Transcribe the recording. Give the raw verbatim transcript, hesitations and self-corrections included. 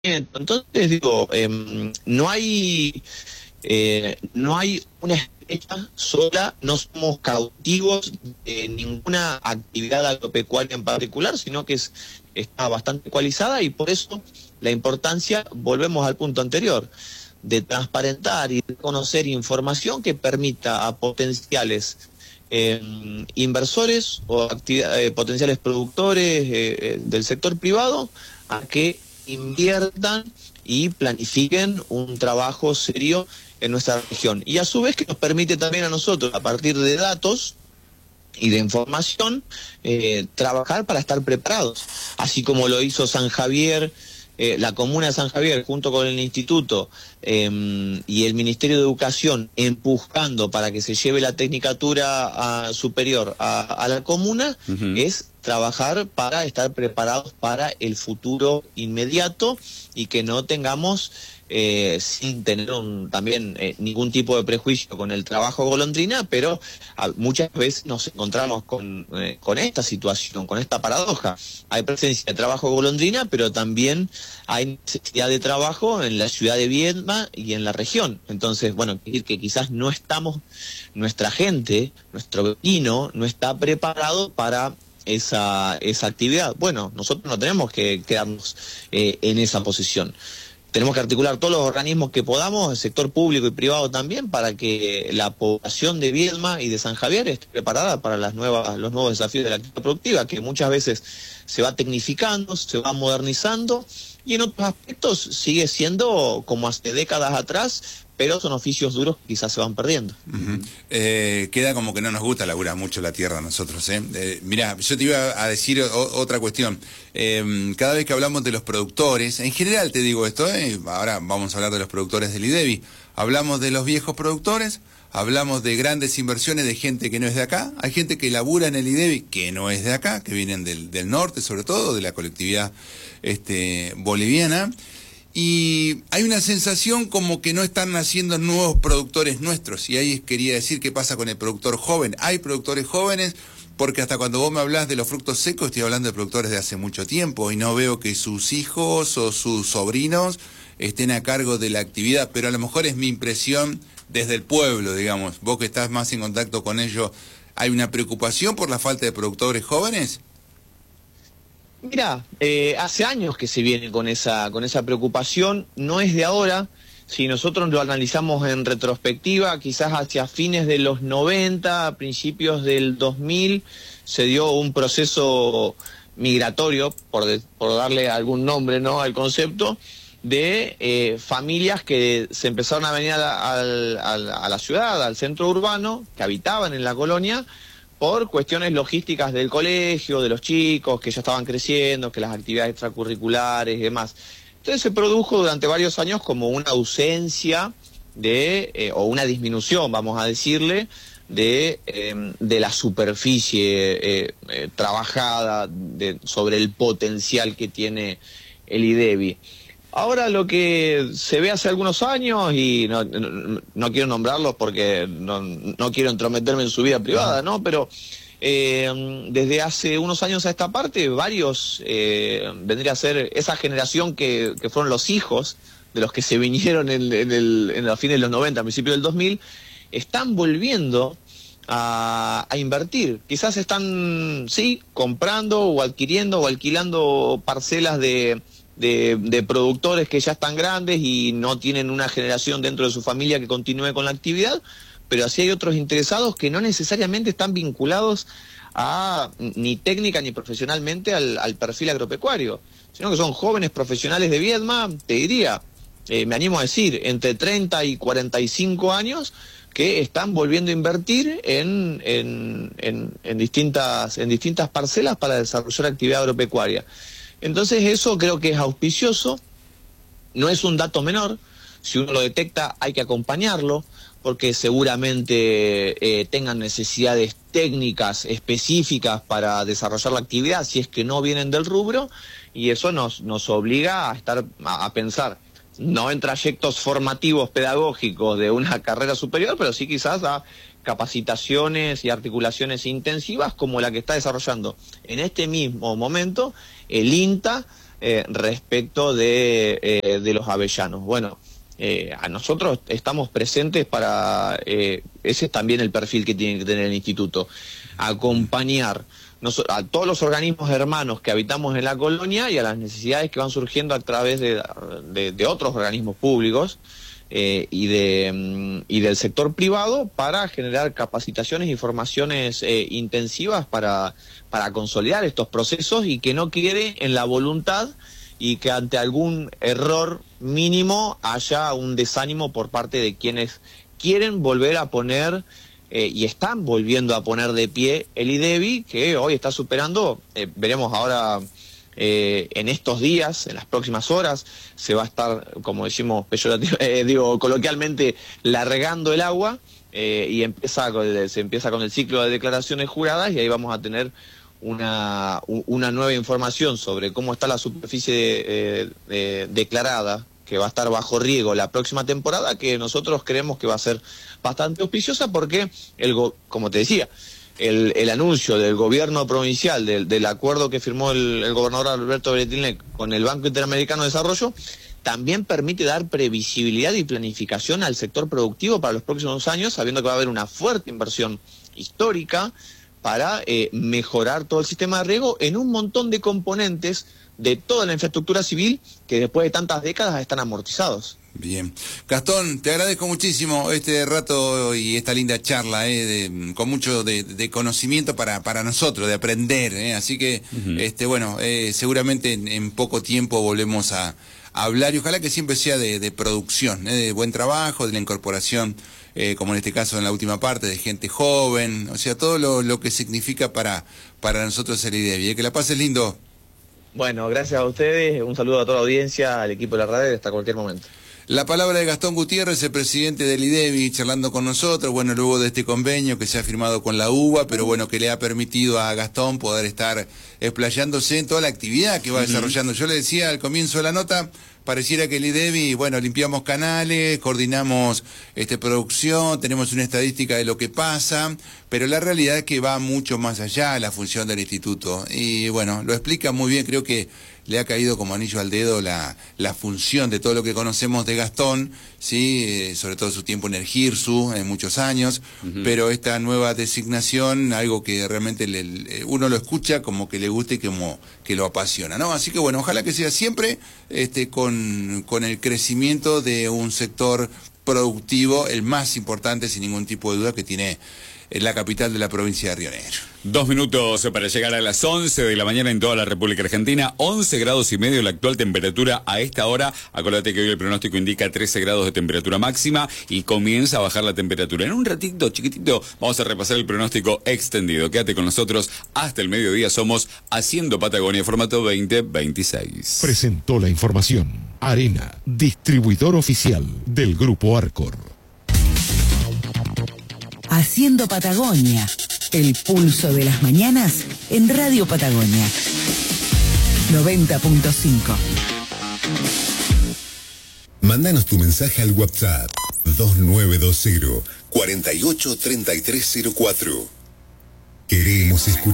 Entonces digo, eh, no hay eh, no hay una especia sola, no somos cautivos de ninguna actividad agropecuaria en particular, sino que es, está bastante ecualizada, y por eso la importancia, volvemos al punto anterior, de transparentar y de conocer información que permita a potenciales eh, inversores o eh, potenciales productores eh, eh, del sector privado a que inviertan y planifiquen un trabajo serio en nuestra región. Y a su vez que nos permite también a nosotros, a partir de datos y de información, eh, trabajar para estar preparados. Así como lo hizo San Javier, eh, la comuna de San Javier, junto con el instituto eh, y el Ministerio de Educación, empujando para que se lleve la tecnicatura a, superior a, a la comuna, uh-huh. es trabajar para estar preparados para el futuro inmediato y que no tengamos, eh, sin tener un, también eh, ningún tipo de prejuicio con el trabajo golondrina, pero a, muchas veces nos encontramos con, eh, con esta situación, con esta paradoja. Hay presencia de trabajo golondrina, pero también hay necesidad de trabajo en la ciudad de Viedma y en la región. Entonces, bueno, decir que quizás no estamos, nuestra gente, nuestro vecino, no está preparado para esa esa actividad. Bueno, nosotros no tenemos que quedarnos eh, en esa posición. Tenemos que articular todos los organismos que podamos, el sector público y privado también, para que la población de Viedma y de San Javier esté preparada para las nuevas, los nuevos desafíos de la actividad productiva, que muchas veces se va tecnificando, se va modernizando, y en otros aspectos sigue siendo como hace décadas atrás, pero son oficios duros que quizás se van perdiendo. Uh-huh. eh, queda como que no nos gusta laburar mucho la tierra a nosotros. ¿eh? Eh, mirá, yo te iba a decir o, otra cuestión. Eh, cada vez que hablamos de los productores, en general te digo esto, ¿eh? Ahora vamos a hablar de los productores del IDEBI, hablamos de los viejos productores, hablamos de grandes inversiones de gente que no es de acá, hay gente que labura en el IDEBI que no es de acá, que vienen del, del norte sobre todo, de la colectividad este, boliviana. Y hay una sensación como que no están naciendo nuevos productores nuestros, y ahí quería decir qué pasa con el productor joven. Hay productores jóvenes, porque hasta cuando vos me hablás de los frutos secos estoy hablando de productores de hace mucho tiempo y no veo que sus hijos o sus sobrinos estén a cargo de la actividad, pero a lo mejor es mi impresión desde el pueblo, digamos. Vos que estás más en contacto con ellos, ¿hay una preocupación por la falta de productores jóvenes? Mirá, eh, hace años que se viene con esa, con esa preocupación, no es de ahora. Si nosotros lo analizamos en retrospectiva, quizás hacia fines de los noventa, a principios del dos mil, se dio un proceso migratorio, por, de, por darle algún nombre, ¿no?, al concepto, de eh, familias que se empezaron a venir a la, a, la, a la ciudad, al centro urbano, que habitaban en la colonia, por cuestiones logísticas del colegio, de los chicos, que ya estaban creciendo, que las actividades extracurriculares y demás. Entonces se produjo durante varios años como una ausencia de, eh, o una disminución, vamos a decirle, de, eh, de la superficie eh, eh, trabajada de, sobre el potencial que tiene el IDEBI. Ahora lo que se ve hace algunos años, y no, no, no quiero nombrarlos porque no, no quiero entrometerme en su vida privada, ¿no? Pero eh, desde hace unos años a esta parte, varios, eh, vendría a ser esa generación que, que fueron los hijos de los que se vinieron en, en, el, en la fines de los noventa, a principios del dos mil, están volviendo a, a invertir. Quizás están, sí, comprando o adquiriendo o alquilando parcelas de... De, de productores que ya están grandes y no tienen una generación dentro de su familia que continúe con la actividad, pero así hay otros interesados que no necesariamente están vinculados a ni técnica ni profesionalmente al, al perfil agropecuario, sino que son jóvenes profesionales de Viedma, te diría, eh, me animo a decir, entre treinta y cuarenta y cinco años, que están volviendo a invertir en, en, en, en, distintas, en distintas parcelas para desarrollar actividad agropecuaria. Entonces eso creo que es auspicioso, no es un dato menor. Si uno lo detecta hay que acompañarlo, porque seguramente eh, tengan necesidades técnicas específicas para desarrollar la actividad, si es que no vienen del rubro, y eso nos, nos obliga a, estar, a, a pensar, no en trayectos formativos pedagógicos de una carrera superior, pero sí quizás a capacitaciones y articulaciones intensivas como la que está desarrollando en este mismo momento el INTA eh, respecto de, eh, de los avellanos. Bueno, eh, a nosotros estamos presentes para, eh, ese es también el perfil que tiene que tener el instituto, acompañar a todos los organismos hermanos que habitamos en la colonia y a las necesidades que van surgiendo a través de, de, de otros organismos públicos eh, y, de, y del sector privado para generar capacitaciones y formaciones eh, intensivas para, para consolidar estos procesos y que no quede en la voluntad y que ante algún error mínimo haya un desánimo por parte de quienes quieren volver a poner Eh, y están volviendo a poner de pie el IDEBI, que hoy está superando, eh, veremos ahora eh, en estos días, en las próximas horas, se va a estar, como decimos peyorativo, eh, digo coloquialmente, largando el agua, eh, y empieza con, se empieza con el ciclo de declaraciones juradas, y ahí vamos a tener una, una nueva información sobre cómo está la superficie eh, eh, declarada, que va a estar bajo riego la próxima temporada, que nosotros creemos que va a ser bastante auspiciosa porque, el go como te decía, el, el anuncio del gobierno provincial, del, del acuerdo que firmó el, el gobernador Alberto Bretilnec con el Banco Interamericano de Desarrollo, también permite dar previsibilidad y planificación al sector productivo para los próximos años, sabiendo que va a haber una fuerte inversión histórica para eh, mejorar todo el sistema de riego en un montón de componentes de toda la infraestructura civil que después de tantas décadas están amortizados. Bien. Gastón, te agradezco muchísimo este rato y esta linda charla, eh, de, con mucho de, de conocimiento para, para nosotros, de aprender, eh, así que, uh-huh. este bueno, eh, seguramente en, en poco tiempo volvemos a, a hablar y ojalá que siempre sea de, de producción, eh, de buen trabajo, de la incorporación, eh, como en este caso en la última parte, de gente joven, o sea, todo lo, lo que significa para, para nosotros el IDEBI. Eh, que la pases lindo. Bueno, gracias a ustedes, un saludo a toda la audiencia, al equipo de la radio, hasta cualquier momento. La palabra de Gastón Gutiérrez, el presidente del IDEBI, charlando con nosotros, bueno, luego de este convenio que se ha firmado con la U B A, pero bueno, que le ha permitido a Gastón poder estar explayándose en toda la actividad que va uh-huh. desarrollando. Yo le decía al comienzo de la nota, pareciera que el IDEBI, bueno, limpiamos canales, coordinamos este, producción, tenemos una estadística de lo que pasa, pero la realidad es que va mucho más allá la función del instituto. Y bueno, lo explica muy bien, creo que le ha caído como anillo al dedo la, la función de todo lo que conocemos de Gastón, sí, eh, sobre todo su tiempo en el GIRSU, en muchos años, uh-huh. pero esta nueva designación, algo que realmente le, le, uno lo escucha como que le gusta y como que lo apasiona, ¿no? Así que bueno, ojalá que sea siempre este, con, con el crecimiento de un sector productivo, el más importante, sin ningún tipo de duda, que tiene en la capital de la provincia de Río Negro. Dos minutos para llegar a las once de la mañana en toda la República Argentina, once grados y medio la actual temperatura a esta hora. Acuérdate que hoy el pronóstico indica trece grados de temperatura máxima y comienza a bajar la temperatura. En un ratito chiquitito vamos a repasar el pronóstico extendido. Quédate con nosotros hasta el mediodía. Somos Haciendo Patagonia, formato veinte veintiséis. Presentó la información Arena, distribuidor oficial del Grupo Arcor. Haciendo Patagonia, el pulso de las mañanas en Radio Patagonia noventa punto cinco. Mándanos tu mensaje al WhatsApp dos nueve dos cero, cuatro ocho tres tres cero cuatro. Queremos escuchar.